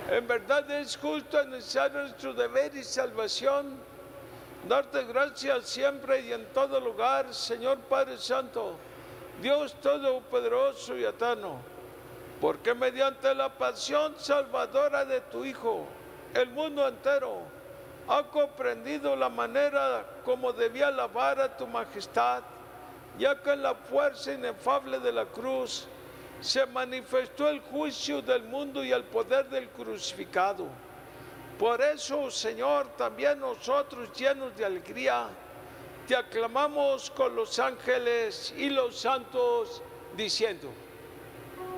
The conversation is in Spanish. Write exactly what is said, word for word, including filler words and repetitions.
En verdad es justo y necesario nuestro deber y salvación darte gracias siempre y en todo lugar, Señor Padre Santo, Dios Todopoderoso y Eterno, porque mediante la pasión salvadora de tu Hijo, el mundo entero ha comprendido la manera como debía alabar a tu majestad, ya que en la fuerza inefable de la cruz se manifestó el juicio del mundo y el poder del crucificado. Por eso, Señor, también nosotros, llenos de alegría, te aclamamos con los ángeles y los santos, diciendo: